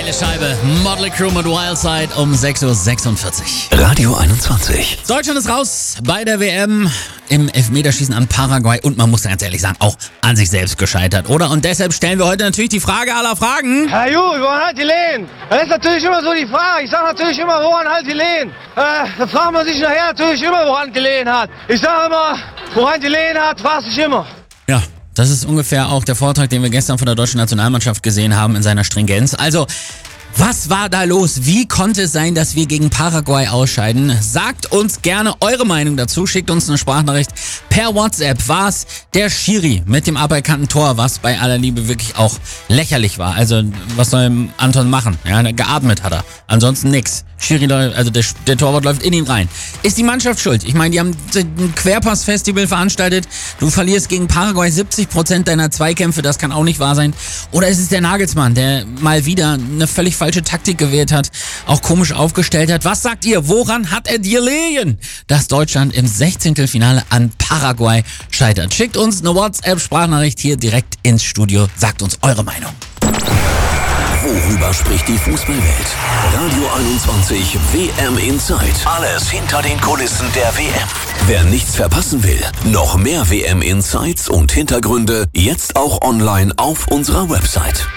Geile Scheibe. Motley Crue mit Wildside um 6.46 Uhr. Radio 21. Deutschland ist raus bei der WM im Elfmeterschießen an Paraguay und man muss ganz ehrlich sagen, auch an sich selbst gescheitert, oder? Und deshalb stellen wir heute natürlich die Frage aller Fragen. Herr Ju, woran hat die Lehen? Das ist natürlich immer so die Frage. Ich sage natürlich immer, woran hat die Lehen? Da fragt man sich nachher natürlich immer, woran die Lehen hat. Ich sage immer, woran die Lehen hat, fragt sich immer. Ja, das ist ungefähr auch der Vortrag, den wir gestern von der deutschen Nationalmannschaft gesehen haben in seiner Stringenz. Also, was war da los? Wie konnte es sein, dass wir gegen Paraguay ausscheiden? Sagt uns gerne eure Meinung dazu. Schickt uns eine Sprachnachricht per WhatsApp. War es der Schiri mit dem aberkannten Tor, was bei aller Liebe wirklich auch lächerlich war? Also, was soll Anton machen? Ja, geatmet hat er. Ansonsten nix. Schiri, also der Torwart läuft in ihn rein. Ist die Mannschaft schuld? Ich meine, die haben ein Querpass-Festival veranstaltet. Du verlierst gegen Paraguay 70% deiner Zweikämpfe. Das kann auch nicht wahr sein. Oder ist es der Nagelsmann, der mal wieder eine völlig falsche Taktik gewählt hat, auch komisch aufgestellt hat? Was sagt ihr? Woran hat er die Lehen, dass Deutschland im 16. Finale an Paraguay scheitert? Schickt uns eine WhatsApp-Sprachnachricht hier direkt ins Studio. Sagt uns eure Meinung. Worüber spricht die Fußballwelt? Radio 21 WM Inside. Alles hinter den Kulissen der WM. Wer nichts verpassen will, noch mehr WM Insights und Hintergründe jetzt auch online auf unserer Website.